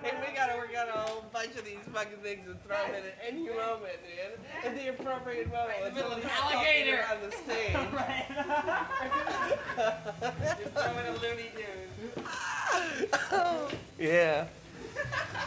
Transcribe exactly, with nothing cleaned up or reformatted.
Hey, we gotta work out a whole bunch of these fucking things and throw them in at any moment, man. At the appropriate moment. Right in the middle of an Somebody's alligator on the stage. Right. You're throwing a Looney Tunes. Yeah.